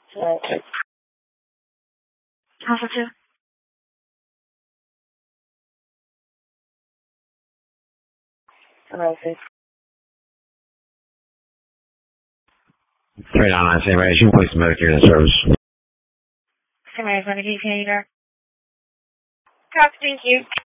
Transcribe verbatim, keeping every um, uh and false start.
Okay. Alpha two. Okay. three nine nine Samurai, you place Medicare in service. Samurai, is going to keep you there? Copy, thank you.